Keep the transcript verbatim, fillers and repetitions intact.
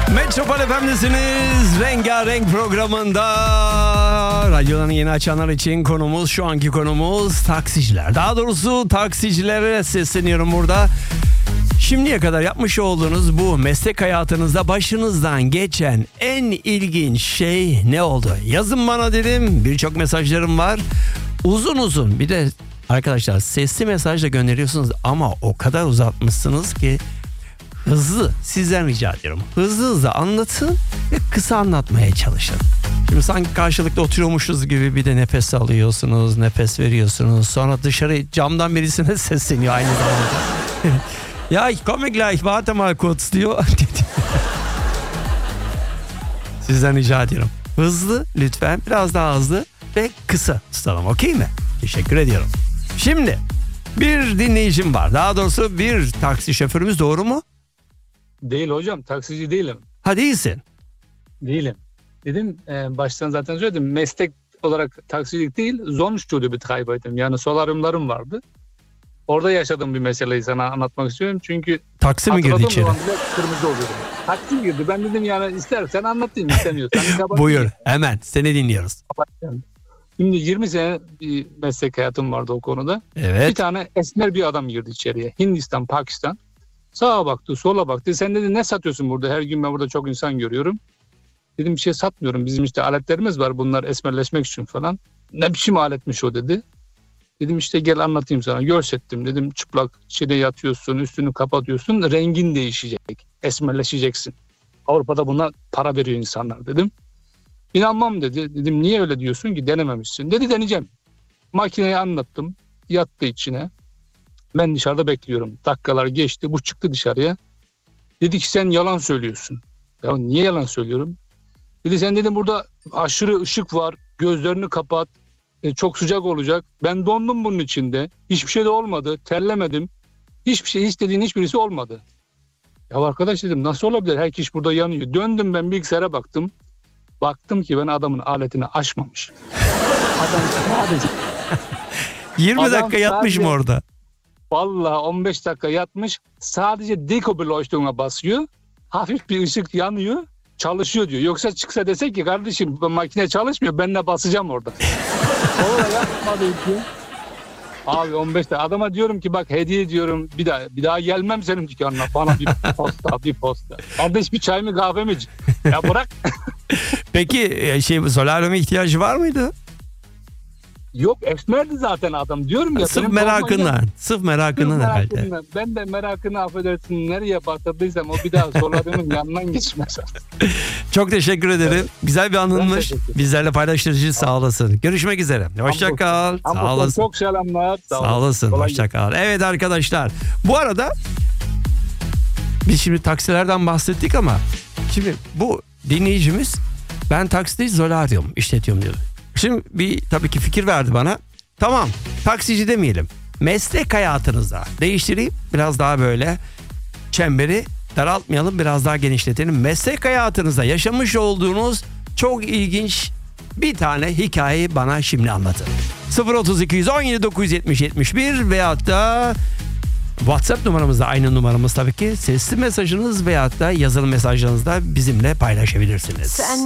Metropol F M'desiniz. Rengarenk programında radyolarını yeni açanlar için konumuz, şu anki konumuz taksiciler. Daha doğrusu taksicilere sesleniyorum burada. Şimdiye kadar yapmış olduğunuz bu meslek hayatınızda başınızdan geçen en ilginç şey ne oldu? Yazın bana dedim. Birçok mesajlarım var. Uzun uzun, bir de arkadaşlar sesli mesaj da gönderiyorsunuz ama o kadar uzatmışsınız ki hızlı, sizden rica ediyorum. Hızlı hızlı anlatın ve kısa anlatmaya çalışın. Şimdi sanki karşılıklı oturuyormuşuz gibi bir de nefes alıyorsunuz, nefes veriyorsunuz. Sonra dışarı camdan birisine sesleniyor aynı zamanda. Ya ich komme gleich, warte mal kurz diyor. Sizden rica ediyorum. Hızlı lütfen, biraz daha hızlı ve kısa tutalım, okey mi? Teşekkür ediyorum. Şimdi bir dinleyicim var. Daha doğrusu bir taksi şoförümüz, doğru mu? Değil hocam, taksici değilim. Ha, değilsin. Değilim. Dedim e, baştan zaten söyledim. Meslek olarak taksicilik değil, Sonnenstudio-Betreiber'ydim. Yani solaryumlarım vardı. Orada yaşadığım bir meseleyi sana anlatmak istiyorum. Çünkü taksi mi girdi içeri? Kırmızı oluyorum. Taksi girdi. Ben dedim yani istersen anlatayım, istemiyorsan. Buyur, hemen seni dinliyoruz. Şimdi yirmi sene bir meslek hayatım vardı o konuda. Evet. Bir tane esmer bir adam girdi içeriye. Hindistan, Pakistan. Sağa baktı, sola baktı. Sen dedi ne satıyorsun burada? Her gün ben burada çok insan görüyorum. Dedim bir şey satmıyorum. Bizim işte aletlerimiz var. Bunlar esmerleşmek için falan. Ne biçim aletmiş o dedi. Dedim işte gel anlatayım sana. Görsettim. Dedim çıplak içine yatıyorsun, üstünü kapatıyorsun. Rengin değişecek. Esmerleşeceksin. Avrupa'da buna para veriyor insanlar dedim. İnanmam dedi. Dedim niye öyle diyorsun ki, denememişsin. Dedi deneyeceğim. Makineyi anlattım. Yattı içine. Ben dışarıda bekliyorum. Dakikalar geçti. Bu çıktı dışarıya. Dedi ki sen yalan söylüyorsun. Ya niye yalan söylüyorum? Dedi sen dedim burada aşırı ışık var. Gözlerini kapat. E, çok sıcak olacak. Ben dondum bunun içinde. Hiçbir şey de olmadı. Terlemedim. Hiçbir şey, istediğin hiçbirisi olmadı. Ya arkadaş dedim nasıl olabilir? Her kişi burada yanıyor. Döndüm ben bilgisayara baktım. Baktım ki ben adamın aletini açmamış. Adam sadece... yirmi Adam dakika yatmış sadece... mı orada? Vallahi on beş dakika yatmış. Sadece Dekobeleuchtung'a basıyor. Hafif bir ışık yanıyor. Çalışıyor diyor. Yoksa çıksa desek ki kardeşim makine çalışmıyor. Ben de basacağım orada. Orada yapmadı diyor. Abi on beş dakika. Adama diyorum ki bak hediye diyorum. Bir daha bir daha gelmem senin dükkanına. Bana bir posta bir posta. Kardeş bir çay mı kahve mi? Ya bırak. Peki şey solaryuma ihtiyacı var mıydı? Yok esmerdi zaten adam diyorum ya. Sırf merakından. Sırf merakından herhalde. Ben de merakını affedersin nereye batırdıysam o bir daha solaryumun yanından geçmez. Çok teşekkür ederim. Güzel bir anınmış. Bizlerle paylaştırıcı, sağ olasın. Görüşmek üzere. Hoşça kal. Sağ olasın. Çok selamlar. Sağ, sağ olasın. Hoşça kal. Evet arkadaşlar. Bu arada biz şimdi taksilerden bahsettik ama şimdi bu dinleyicimiz ben takside solaryum işletiyorum diyor. Şimdi bir tabii ki fikir verdi bana. Tamam, taksici demeyelim. Meslek hayatınızda değiştireyim. Biraz daha böyle çemberi daraltmayalım, biraz daha genişletelim. Meslek hayatınızda yaşamış olduğunuz çok ilginç bir tane hikayeyi bana şimdi anlatın. sıfır otuz iki on yedi dokuz yüz yetmiş yetmiş bir veyahut da WhatsApp numaramızda, aynı numaramız tabii ki. Sesli mesajınız veyahut da yazılı mesajlarınızda bizimle paylaşabilirsiniz. Sen